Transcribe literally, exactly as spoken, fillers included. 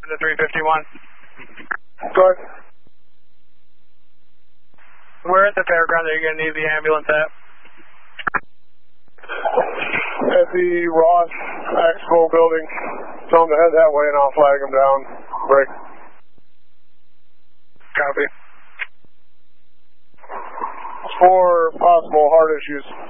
to three fifty-one. Go ahead. Where at the fairground are you going to need the ambulance at? At the Ross Expo building. Tell them to head that way and I'll flag them down. Break. Copy. For possible heart issues.